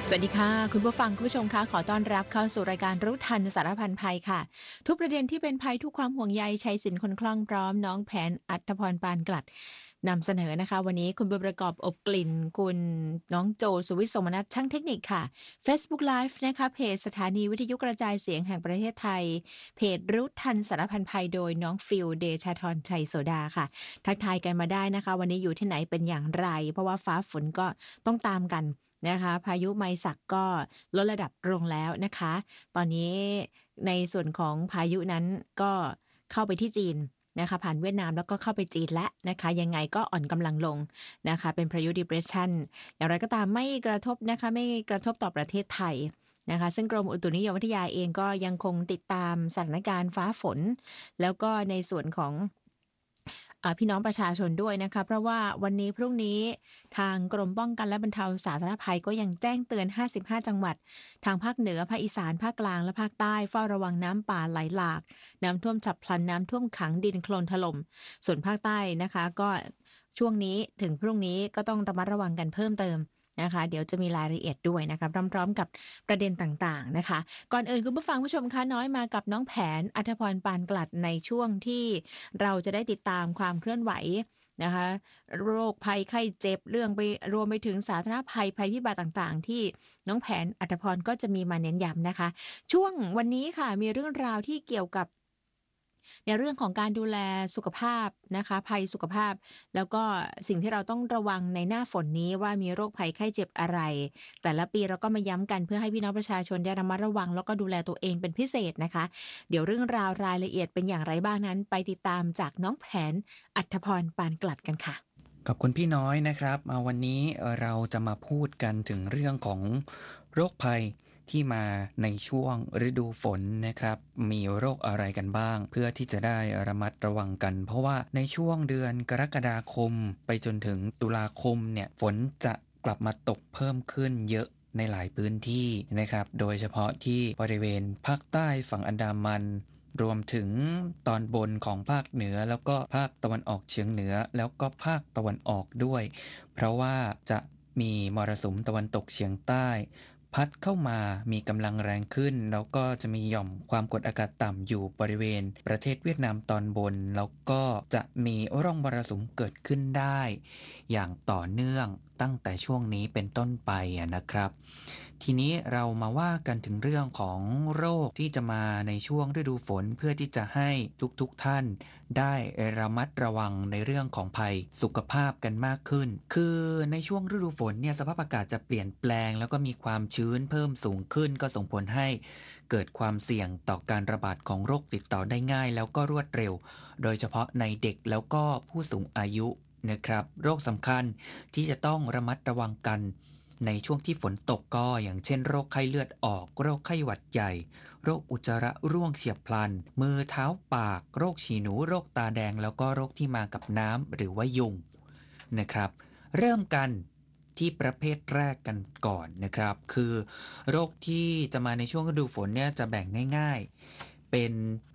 สวัสดีค่ะคุณผู้ฟังคุณผู้ชมคะขอต้อนรับเข้าสู่รายการรู้ทันสารพันภัยค่ะทุกประเด็นที่เป็นภัยทุกความห่วงใยชัยศิลป์คนคล่องพร้อมน้องแผนอัธพรปานกลัดนำเสนอนะคะวันนี้คุณบุญประกอบอบกลิ่นคุณน้องโจสุวิทย์สมนัสช่างเทคนิคค่ะ Facebook Live นะคะเพจสถานีวิทยุกระจายเสียงแห่งประเทศไทยเพจรู้ทันสารพันภัยโดยน้องฟิลเดชาธรชัยโสดาค่ะทักทายกันมาได้นะคะวันนี้อยู่ที่ไหนเป็นอย่างไรเพราะว่าฟ้าฝนก็ต้องตามกันนะคะพายุไมศักก็ลดระดับลงแล้วนะคะตอนนี้ในส่วนของพายุนั้นก็เข้าไปที่จีนนะคะผ่านเวียดนามแล้วก็เข้าไปจีนแล้วนะคะยังไงก็อ่อนกำลังลงนะคะเป็นพายุ depression อย่างไรก็ตามไม่กระทบนะคะไม่กระทบต่อประเทศไทยนะคะซึ่งกรมอุตุนิยมวิทยาเองก็ยังคงติดตามสถานการณ์ฟ้าฝนแล้วก็ในส่วนของพี่น้องประชาชนด้วยนะคะเพราะว่าวันนี้พรุ่งนี้ทางกรมป้องกันและบรรเทาสาธารณภัยก็ยังแจ้งเตือน55จังหวัดทางภาคเหนือภาคอีสานภาคกลางและภาคใต้เฝ้าระวังน้ำป่าไหลหลากน้ำท่วมฉับพลันน้ำท่วมขังดินโคลนถล่มส่วนภาคใต้นะคะก็ช่วงนี้ถึงพรุ่งนี้ก็ต้องระมัดระวังกันเพิ่มเติมนะคะเดี๋ยวจะมีรายละเอียดด้วยนะคะพร้อมๆกับประเด็นต่างๆนะคะก่อนอื่นคุณผู้ฟังผู้ชมคะน้อยมากับน้องแผนอัธพรปานกลัดในช่วงที่เราจะได้ติดตามความเคลื่อนไหวนะคะโรคภัยไข้เจ็บเรื่องไปรวมไปถึงสาธารณภัยภัยพิบัติต่างๆที่น้องแผนอัธพรก็จะมีมาเน้นย้ำนะคะช่วงวันนี้ค่ะมีเรื่องราวที่เกี่ยวกับในเรื่องของการดูแลสุขภาพนะคะภัยสุขภาพแล้วก็สิ่งที่เราต้องระวังในหน้าฝนนี้ว่ามีโรคภัยไข้เจ็บอะไรแต่ละปีเราก็มาย้ำกันเพื่อให้พี่น้องประชาชนได้ระมัดระวังแล้วก็ดูแลตัวเองเป็นพิเศษนะคะเดี๋ยวเรื่องราวรายละเอียดเป็นอย่างไรบ้างนั้นไปติดตามจากน้องแผนอัธพรปานกลัดกันค่ะขอบคุณพี่น้อยนะครับวันนี้เราจะมาพูดกันถึงเรื่องของโรคภัยที่มาในช่วงฤดูฝนนะครับมีโรคอะไรกันบ้างเพื่อที่จะได้ระมัดระวังกันเพราะว่าในช่วงเดือนกรกฎาคมไปจนถึงตุลาคมเนี่ยฝนจะกลับมาตกเพิ่มขึ้นเยอะในหลายพื้นที่นะครับโดยเฉพาะที่บริเวณภาคใต้ฝั่งอันดามันรวมถึงตอนบนของภาคเหนือแล้วก็ภาคตะวันออกเฉียงเหนือแล้วก็ภาคตะวันออกด้วยเพราะว่าจะมีมรสุมตะวันตกเฉียงใต้พัดเข้ามามีกำลังแรงขึ้นแล้วก็จะมีหย่อมความกดอากาศต่ำอยู่บริเวณประเทศเวียดนามตอนบนแล้วก็จะมีร่องมรสุมเกิดขึ้นได้อย่างต่อเนื่องตั้งแต่ช่วงนี้เป็นต้นไปนะครับทีนี้เรามาว่ากันถึงเรื่องของโรคที่จะมาในช่วงฤดูฝนเพื่อที่จะให้ทุกท่านได้ระมัดระวังในเรื่องของภัยสุขภาพกันมากขึ้นคือในช่วงฤดูฝนเนี่ยสภาพอากาศจะเปลี่ยนแปลงแล้วก็มีความชื้นเพิ่มสูงขึ้นก็ส่งผลให้เกิดความเสี่ยงต่อการระบาดของโรคติดต่อได้ง่ายแล้วก็รวดเร็วโดยเฉพาะในเด็กแล้วก็ผู้สูงอายุนะครับโรคสำคัญที่จะต้องระมัดระวังกันในช่วงที่ฝนตกก็อย่างเช่นโรคไข้เลือดออกโรคไข้หวัดใหญ่โรคอุจจาระร่วงเฉียบพลันมือเท้าปากโรคฉี่หนูโรคตาแดงแล้วก็โรคที่มากับน้ำหรือว่ายุงนะครับเริ่มกันที่ประเภทแรกกันก่อนนะครับคือโรคที่จะมาในช่วงฤดูฝนเนี่ยจะแบ่งง่ายๆเป็น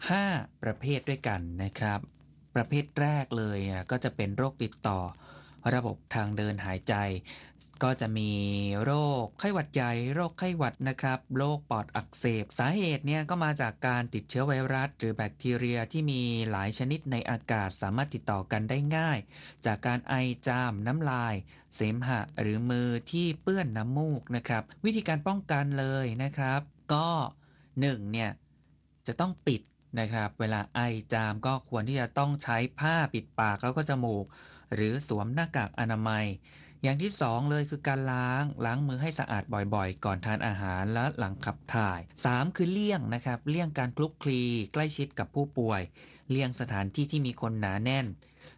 5ประเภทด้วยกันนะครับประเภทแรกเลยก็จะเป็นโรคติดต่อระบบทางเดินหายใจก็จะมีโรคไข้หวัดใหญ่โรคไข้หวัดนะครับโรคปอดอักเสบสาเหตุเนี่ยก็มาจากการติดเชื้อไวรัสหรือแบคทีเรียที่มีหลายชนิดในอากาศสามารถติดต่อกันได้ง่ายจากการไอจามน้ำลายเสมหะหรือมือที่เปื้อนน้ำมูกนะครับวิธีการป้องกันเลยนะครับก็1เนี่ยจะต้องปิดนะครับเวลาไอจามก็ควรที่จะต้องใช้ผ้าปิดปากแล้วก็จมูกหรือสวมหน้ากากอนามัยอย่างที่2เลยคือการล้างมือให้สะอาดบ่อยๆก่อนทานอาหารและหลังขับถ่าย3คือเลี่ยงนะครับเลี่ยงการคลุกคลีใกล้ชิดกับผู้ป่วยเลี่ยงสถานที่ที่มีคนหนาแน่น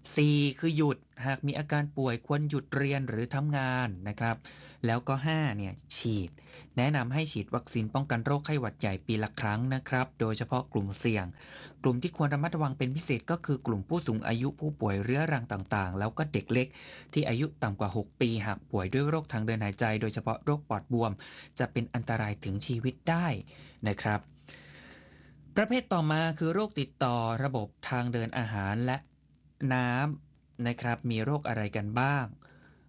4คือหยุดหากมีอาการป่วยควรหยุดเรียนหรือทำงานนะครับแล้วก็5เนี่ยฉีดแนะนำให้ฉีดวัคซีนป้องกันโรคไข้หวัดใหญ่ปีละครั้งนะครับโดยเฉพาะกลุ่มเสี่ยงกลุ่มที่ควรระมัดระวังเป็นพิเศษก็คือกลุ่มผู้สูงอายุผู้ป่วยเรื้อรังต่างๆแล้วก็เด็กเล็กที่อายุต่ำกว่า6ปีหากป่วยด้วยโรคทางเดินหายใจโดยเฉพาะโรคปอดบวมจะเป็นอันตรายถึงชีวิตได้นะครับประเภทต่อมาคือโรคติดต่อระบบทางเดินอาหารและน้ำนะครับมีโรคอะไรกันบ้าง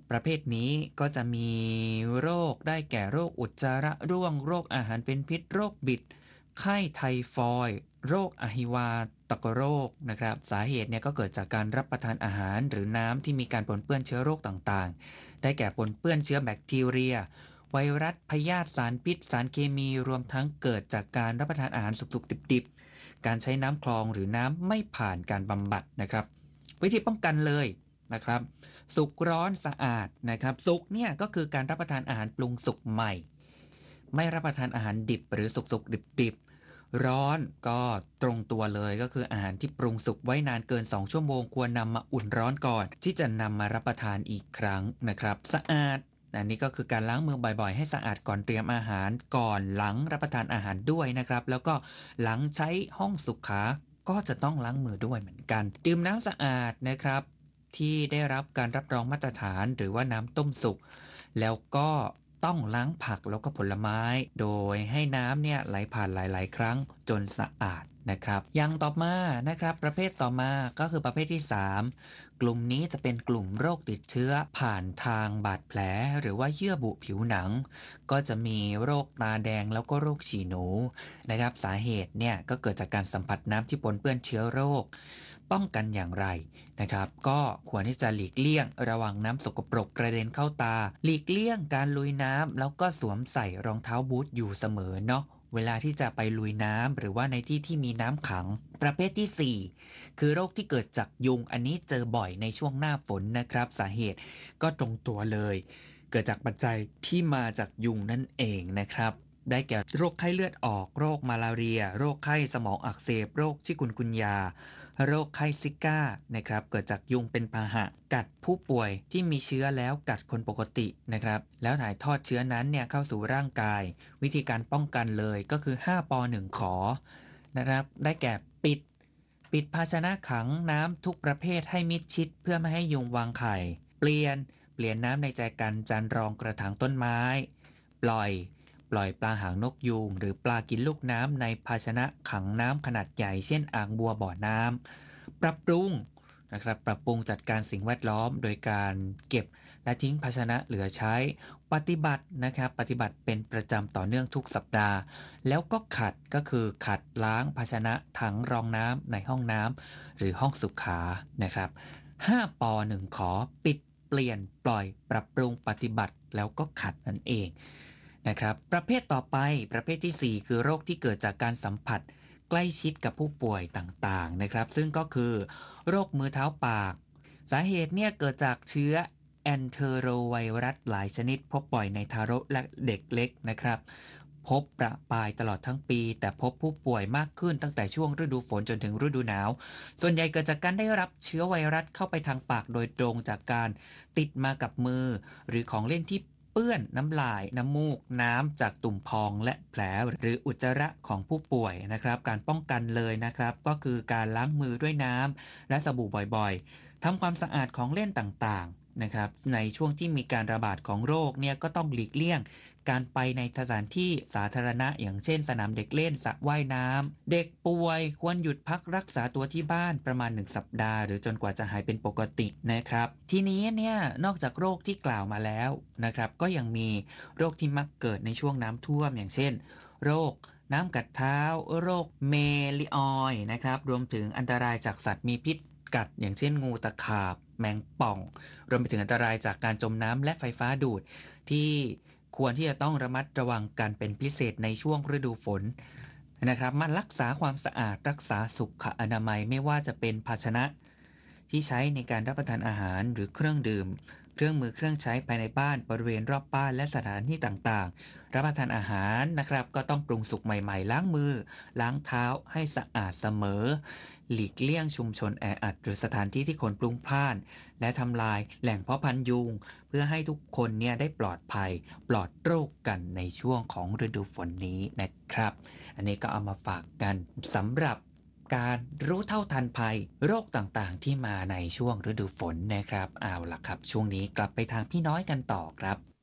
ประเภทนี้ก็จะมีโรคได้แก่โรคอุจจาระร่วงโรคอาหารเป็นพิษโรคบิดไข้ไทฟอยด์โรคอหิวาตกโรคนะครับสาเหตุเนี่ยก็เกิดจากการรับประทานอาหารหรือน้ำที่มีการปนเปื้อนเชื้อโรคต่างๆได้แก่ปนเปื้อนเชื้อแบคทีเรียไวรัสพยาธิสารพิษสารเคมีรวมทั้งเกิดจากการรับประทานอาหารสุกๆดิบๆการใช้น้ำคลองหรือน้ำไม่ผ่านการบำบัดนะครับวิธีป้องกันเลยนะครับสุกร้อนสะอาดนะครับสุกเนี่ยก็คือการรับประทานอาหารปรุงสุกใหม่ไม่รับประทานอาหารดิบหรือสุกๆดิบๆร้อนก็ตรงตัวเลยก็คืออาหารที่ปรุงสุกไว้นานเกิน2ชั่วโมงควรนำมาอุ่นร้อนก่อนที่จะนำมารับประทานอีกครั้งนะครับสะอาดอันนี้ก็คือการล้างมือบ่อยๆให้สะอาดก่อนเตรียมอาหารก่อนหลังรับประทานอาหารด้วยนะครับแล้วก็หลังใช้ห้องสุขาก็จะต้องล้างมือด้วยเหมือนกันดื่มน้ำสะอาดนะครับที่ได้รับการรับรองมาตรฐานหรือว่าน้ำต้มสุกแล้วก็ต้องล้างผักแล้วก็ผลไม้โดยให้น้ำเนี่ยไหลผ่านหลายๆครั้งจนสะอาดนะครับอย่างต่อมานะครับประเภทต่อมาก็คือประเภทที่3กลุ่มนี้จะเป็นกลุ่มโรคติดเชื้อผ่านทางบาดแผลหรือว่าเยื่อบุผิวหนังก็จะมีโรคตาแดงแล้วก็โรคฉี่หนูนะครับสาเหตุเนี่ยก็เกิดจากการสัมผัสน้ำที่ปนเปื้อนเชื้อโรคป้องกันอย่างไรนะครับก็ควรที่จะหลีกเลี่ยงระวังน้ำสกปรกกระเด็นเข้าตาหลีกเลี่ยงการลุยน้ำแล้วก็สวมใส่รองเท้าบูทอยู่เสมอเนาะเวลาที่จะไปลุยน้ำหรือว่าในที่ที่มีน้ำขังประเภทที่4คือโรคที่เกิดจากยุงอันนี้เจอบ่อยในช่วงหน้าฝนนะครับสาเหตุก็ตรงตัวเลยเกิดจากปัจจัยที่มาจากยุงนั่นเองนะครับได้แก่โรคไข้เลือดออกโรคมาลาเรียโรคไข้สมองอักเสบโรคชิกุนกุนยาโรคไข้ซิก้านะครับเกิดจากยุงเป็นพาหะกัดผู้ป่วยที่มีเชื้อแล้วกัดคนปกตินะครับแล้วถ่ายทอดเชื้อนั้นเนี่ยเข้าสู่ร่างกายวิธีการป้องกันเลยก็คือ5ป1ขอนะครับได้แก่ปิดภาชนะขังน้ำทุกประเภทให้มิดชิดเพื่อไม่ให้ยุงวางไข่เปลี่ยนน้ำในแจกันจานรองกระถางต้นไม้ปล่อยปลาหางนกยูงหรือปลากินลูกน้ำในภาชนะขังน้ำขนาดใหญ่เช่นอ่างบัวบ่อน้ำปรับปรุงนะครับปรับปรุงจัดการสิ่งแวดล้อมโดยการเก็บและทิ้งภาชนะเหลือใช้ปฏิบัตินะครับปฏิบัติเป็นประจำต่อเนื่องทุกสัปดาห์แล้วก็ก็คือขัดล้างภาชนะถังรองน้ำในห้องน้ำหรือห้องสุขานะครับ5ป1ขอปิดเปลี่ยนปล่อยปรับปรุงปฏิบัติแล้วก็ขัดนั่นเองนะครับประเภทต่อไปประเภทที่4คือโรคที่เกิดจากการสัมผัสใกล้ชิดกับผู้ป่วยต่างๆนะครับซึ่งก็คือโรคมือเท้าปากสาเหตุเนี่ยเกิดจากเชื้อแอนเทโรไวรัสหลายชนิดพบบ่อยในทารกและเด็กเล็กนะครับพบประปรายตลอดทั้งปีแต่พบผู้ป่วยมากขึ้นตั้งแต่ช่วงฤดูฝนจนถึงฤดูหนาวส่วนใหญ่เกิดจากการได้รับเชื้อไวรัสเข้าไปทางปากโดยตรงจากการติดมากับมือหรือของเล่นที่เปื้อนน้ำลายน้ำมูกน้ำจากตุ่มพองและแผลหรืออุจจาระของผู้ป่วยนะครับการป้องกันเลยนะครับก็คือการล้างมือด้วยน้ำและสบู่บ่อยๆทำความสะอาดของเล่นต่างๆนะครับในช่วงที่มีการระบาดของโรคเนี่ยก็ต้องหลีกเลี่ยงการไปในสถานที่สาธารณะอย่างเช่นสนามเด็กเล่นสระว่ายน้ำเด็กป่วยควรหยุดพักรักษาตัวที่บ้านประมาณ1สัปดาห์หรือจนกว่าจะหายเป็นปกตินะครับทีนี้เนี่ยนอกจากโรคที่กล่าวมาแล้วนะครับก็ยังมีโรคที่มักเกิดในช่วงน้ำท่วมอย่างเช่นโรคน้ำกัดเท้าโรคเมลิออยนะครับรวมถึงอันตรายจากสัตว์มีพิษกัดอย่างเช่นงูตะขาบแมงป่องรวมไปถึงอันตรายจากการจมน้ำและไฟฟ้าดูดที่ควรที่จะต้องระมัดระวังกันเป็นพิเศษในช่วงฤดูฝนนะครับมารักษาความสะอาดรักษาสุขอนามัยไม่ว่าจะเป็นภาชนะที่ใช้ในการรับประทานอาหารหรือเครื่องดื่มเครื่องมือเครื่องใช้ภายในบ้านบริเวณรอบบ้านและสถานที่ต่างๆรับประทานอาหารนะครับก็ต้องปรุงสุกใหม่ๆล้างมือล้างเท้าให้สะอาดเสมอหลีกเลี่ยงชุมชนแออัดหรือสถานที่ที่คนพลุกพล่านและทำลายแหล่งเพาะพันธุ์ยุงเพื่อให้ทุกคนเนี่ยได้ปลอดภัยปลอดโรคกันในช่วงของฤดูฝนนี้นะครับอันนี้ก็เอามาฝากกันสำหรับการรู้เท่าทันภัยโรคต่างๆที่มาในช่วงฤดูฝนนะครับเอาล่ะครับช่วงนี้กลับไปทางพี่น้อยกันต่อครับ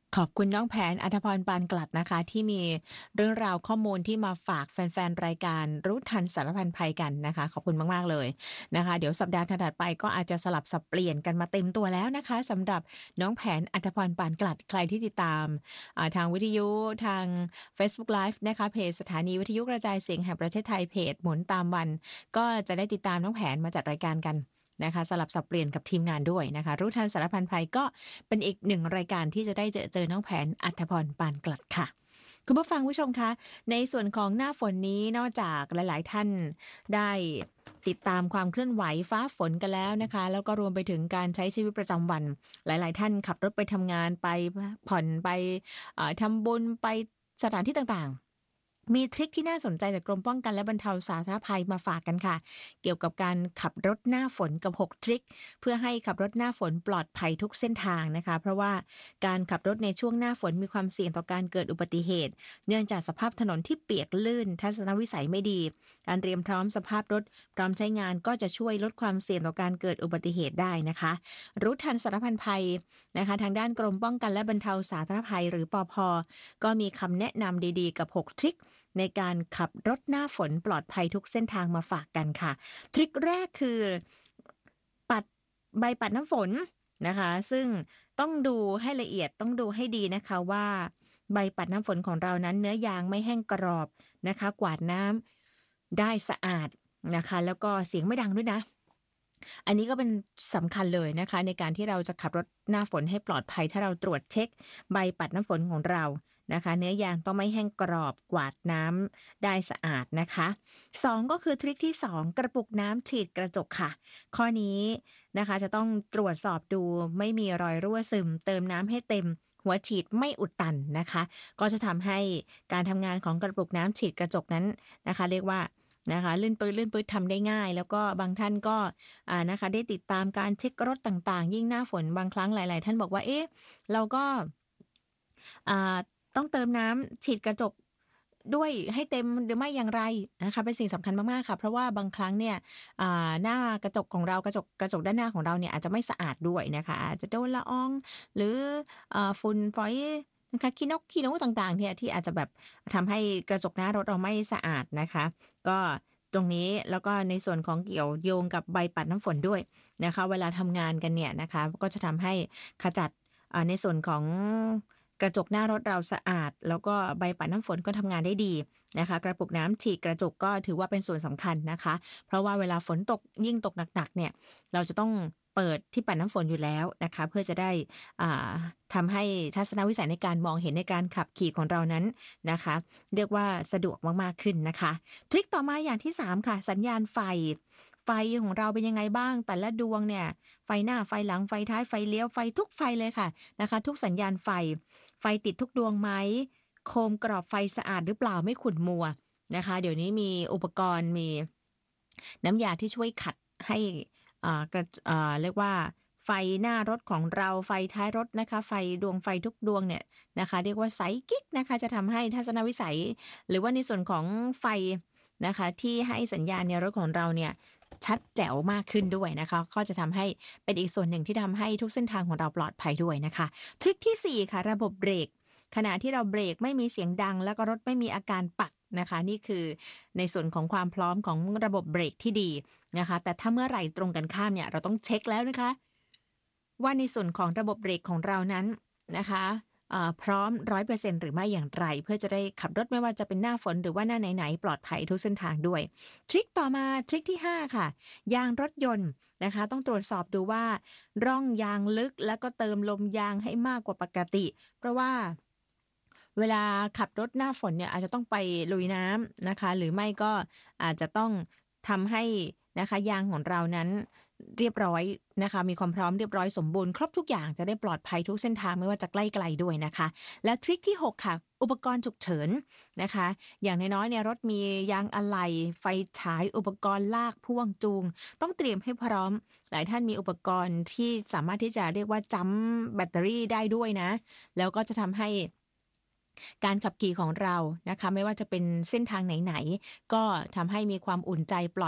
ขอบคุณน้องแผนอัธพรปานกลัดนะคะที่มีเรื่องราวข้อมูลที่มาฝากแฟนๆรายการรู้ทันสารพันภัยกันนะคะขอบคุณมากๆเลยนะคะเดี๋ยวสัปดาห์ถัดๆไปก็อาจจะสลับสับเปลี่ยนกันมาเต็มตัวแล้วนะคะสำหรับน้องแผนอัธพรปานกลัดใครที่ติดตามทางวิทยุทางเฟซบุ๊กไลฟ์นะคะเพจสถานีวิทยุกระจายเสียงแห่งประเทศไทยเพจหมุนตามวันก็จะได้ติดตามน้องแผนมาจัดรายการกันนะคะสลับสับเปลี่ยนกับทีมงานด้วยนะคะรู้ทันสารพันภัยก็เป็นอีกหนึ่งรายการที่จะได้เจอน้องแผนอัธพรปานกลัดค่ะคุณผู้ฟังผู้ชมคะในส่วนของหน้าฝนนี้นอกจากหลายๆท่านได้ติดตามความเคลื่อนไหวฟ้าฝนกันแล้วนะคะแล้วก็รวมไปถึงการใช้ชีวิตประจำวันหลายๆท่านขับรถไปทำงานไปผ่อนไปทำบุญไปสถานที่ต่างๆมีทริคที่น่าสนใจจากกรมป้องกันและบรรเทาสาธารณภัยมาฝากกันค่ะเกี่ยวกับการขับรถหน้าฝนกับ6ทริคเพื่อให้ขับรถหน้าฝนปลอดภัยทุกเส้นทางนะคะเพราะว่าการขับรถในช่วงหน้าฝนมีความเสี่ยงต่อการเกิดอุบัติเหตุเนื่องจากสภาพถนนที่เปียกลื่นทัศนวิสัยไม่ดีการเตรียมพร้อมสภาพรถพร้อมใช้งานก็จะช่วยลดความเสี่ยงต่อการเกิดอุบัติเหตุได้นะคะรู้ทันสารพันภัยนะคะทางด้านกรมป้องกันและบรรเทาสาธารณภัยหรือปภ.ก็มีคำแนะนำดีๆกับ6ทริคในการขับรถหน้าฝนปลอดภัยทุกเส้นทางมาฝากกันค่ะทริคแรกคือปัดใบปัดน้ำฝนนะคะซึ่งต้องดูให้ละเอียดต้องดูให้ดีนะคะว่าใบปัดน้ำฝนของเรานั้นเนื้อยางไม่แห้งกรอบนะคะกวาดน้ำได้สะอาดนะคะแล้วก็เสียงไม่ดังด้วยนะอันนี้ก็เป็นสำคัญเลยนะคะในการที่เราจะขับรถหน้าฝนให้ปลอดภัยถ้าเราตรวจเช็คใบปัดน้ำฝนของเรานะคะเนื้อยางต้องไม่แห้งกรอบกวาดน้ำได้สะอาดนะคะ2ก็คือทริคที่2กระปุกน้ำฉีดกระจกค่ะข้อนี้นะคะจะต้องตรวจสอบดูไม่มีรอยรั่วซึมเติมน้ำให้เต็มหัวฉีดไม่อุดตันนะคะก็จะทำให้การทำงานของกระปุกน้ำฉีดกระจกนั้นนะคะเรียกว่านะคะลื่นปื๊ดทำได้ง่ายแล้วก็บางท่านก็นะคะได้ติดตามการเช็ครถต่างๆยิ่งหน้าฝนบางครั้งหลายๆท่านบอกว่าเอ๊ะเราก็อ่าต้องเติมน้ำฉีดกระจกด้วยให้เต็มหรือไม่อย่างไรนะคะเป็นสิ่งสำคัญมากๆค่ะเพราะว่าบางครั้งเนี่ยหน้ากระจกของเรากระจกด้านหน้าของเราเนี่ยอาจจะไม่สะอาดด้วยนะคะอาจจะโดนละอองหรือฝุ่นฝอยนะคะขี้นกต่างๆเนี่ยที่อาจจะแบบทำให้กระจกหน้ารถเราไม่สะอาดนะคะก็ตรงนี้แล้วก็ในส่วนของเกี่ยวโยงกับใบปัดน้ำฝนด้วยนะคะเวลาทำงานกันเนี่ยนะคะก็จะทำให้ขจัดในส่วนของกระจกหน้ารถเราสะอาดแล้วก็ใบปัดน้ำฝนก็ทำงานได้ดีนะคะกระปุกน้ำฉีดกระจกก็ถือว่าเป็นส่วนสำคัญนะคะเพราะว่าเวลาฝนตกยิ่งตกหนักๆเนี่ยเราจะต้องเปิดที่ปัดน้ำฝนอยู่แล้วนะคะเพื่อจะได้อ่าทำให้ทัศนวิสัยในการมองเห็นในการขับขี่ของเรานั้นนะคะเรียกว่าสะดวกมากๆขึ้นนะคะทริคต่อมาอย่างที่3ค่ะสัญญาณไฟของเราเป็นยังไงบ้างแต่ละดวงเนี่ยไฟหน้าไฟหลังไฟท้ายไฟเลี้ยวไฟทุกไฟเลยค่ะนะคะทุกสัญญาณไฟติดทุกดวงไหมโคมกรอบไฟสะอาดหรือเปล่าไม่ขุ่นมัวนะคะเดี๋ยวนี้มีอุปกรณ์มีน้ำยาที่ช่วยขัดให้เรียกว่าไฟหน้ารถของเราไฟท้ายรถนะคะไฟดวงไฟทุกดวงเนี่ยนะคะเรียกว่าใสกิ๊กนะคะจะทำให้ทัศนวิสัยหรือว่าในส่วนของไฟนะคะที่ให้สัญญาณในรถของเราเนี่ยชัดแจ๋วมากขึ้นด้วยนะคะก็จะทำให้เป็นอีกส่วนหนึ่งที่ทำให้ทุกเส้นทางของเราปลอดภัยด้วยนะคะทริคที่4ค่ะระบบเบรกขณะที่เราเบรกไม่มีเสียงดังแล้วก็รถไม่มีอาการปักนะคะนี่คือในส่วนของความพร้อมของระบบเบรกที่ดีนะคะแต่ถ้าเมื่อไหร่ตรงกันข้ามเนี่ยเราต้องเช็คแล้วนะคะว่าในส่วนของระบบเบรกของเรานั้นนะคะพร้อม 100% หรือไม่อย่างไรเพื่อจะได้ขับรถไม่ว่าจะเป็นหน้าฝนหรือว่าหน้าไหนๆปลอดภัยทุกเส้นทางด้วยทริคต่อมาทริคที่5ค่ะยางรถยนต์นะคะต้องตรวจสอบดูว่าร่องยางลึกแล้วก็เติมลมยางให้มากกว่าปกติเพราะว่าเวลาขับรถหน้าฝนเนี่ยอาจจะต้องไปลุยน้ำนะคะหรือไม่ก็อาจจะต้องทำให้นะคะยางของเรานั้นเรียบร้อยนะคะมีความพร้อมเรียบร้อยสมบูรณ์ครบทุกอย่างจะได้ปลอดภัยทุกเส้นทางไม่ว่าจะใกล้ไกลด้วยนะคะและทริคที่6ค่ะอุปกรณ์ฉุกเฉินนะคะอย่างน้อยๆเนี่ยรถมียางอะไหล่ไฟฉายอุปกรณ์ลากพ่วงจูงต้องเตรียมให้พร้อมหลายท่านมีอุปกรณ์ที่สามารถที่จะเรียกว่าจัมป์แบตเตอรี่ได้ด้วยนะแล้วก็จะทำให้การขับขี่ของเรานะคะไม่ว่าจะเป็นเส้นทางไหนๆก็ทำให้มีความอุ่นใจปลอด